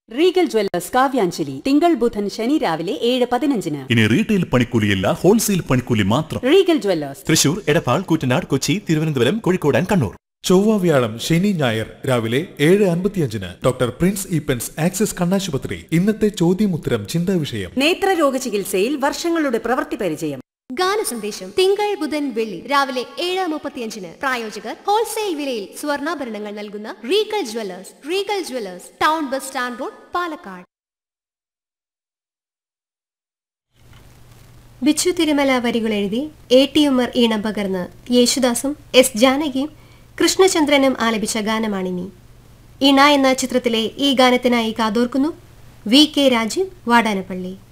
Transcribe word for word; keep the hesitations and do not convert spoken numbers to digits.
Regal Jewellers Kavyanjali തിങ്കൾ ബുധൻ ശനി രാവിലെ ഏഴ് പതിനഞ്ചിന്. ഇനി റീറ്റെയിൽ പണിക്കൂലിയല്ല, ഹോൾസെയിൽ പണിക്കൂലി മാത്രം. Regal Jewellers, Thrissur, Edappal, Koottanad, Kochi, Thiruvananthapuram, Kozhikode and Kannur. ചൊവ്വ, വ്യാഴം, ശനി, ഞായർ രാവിലെ ഏഴ് അൻപത്തിയഞ്ചിന് ഡോക്ടർ പ്രിൻസ് ഈപ്പൻസ് ആക്സിസ് കണ്ണാശുപത്രി. ഇന്നത്തെ ചോദ്യമുത്തരം ചിന്താ വിഷയം. നേത്രരോഗ ചികിത്സയിൽ വർഷങ്ങളുടെ പ്രവൃത്തി പരിചയം. ഗാന സന്ദേശം തിങ്കൾ ബുധൻ വെള്ളി രാവിലെ ഏഴ് മുപ്പത്തിയഞ്ചിന്. പ്രായോജകർ ഹോൾസെയിൽ വിലയിൽ സ്വർണ്ണാഭരണങ്ങൾ നൽകുന്ന Regal Jewellers. Regal Jewellers, town bus stand road, Palakkad. Bichu Thirumala വരികൾ എഴുതി എ ടി ഉമ്മർ ഈണം പകർന്ന് യേശുദാസും എസ് ജാനകിയും കൃഷ്ണചന്ദ്രനും ആലപിച്ച ഗാനമാണിനി. ഇണ എന്ന ചിത്രത്തിലെ ഈ ഗാനത്തിനായി കാതോർക്കുന്നു വി കെ രാജീവ്, വാടാനപ്പള്ളി.